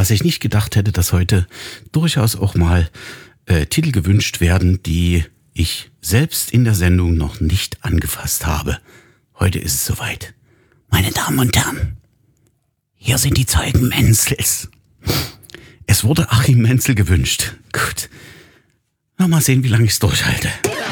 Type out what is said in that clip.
dass ich nicht gedacht hätte, dass heute durchaus auch mal Titel gewünscht werden, die ich selbst in der Sendung noch nicht angefasst habe. Heute ist es soweit. Meine Damen und Herren, hier sind die Zeugen Menzels. Es wurde Achim Menzel gewünscht. Gut. Mal sehen, wie lange ich es durchhalte.